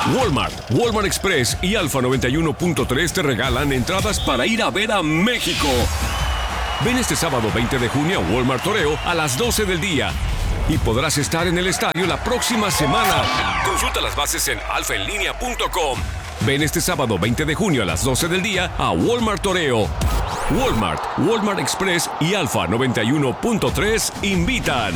Walmart Express y Alfa 91.3 te regalan entradas para ir a ver a México. Ven este sábado 20 de junio a Walmart Toreo a las 12 del día y podrás estar en el estadio la próxima semana. Consulta las bases en alfaenlinea.com. Ven este sábado 20 de junio a las 12 del día a Walmart Toreo. Walmart Express y Alfa 91.3 invitan.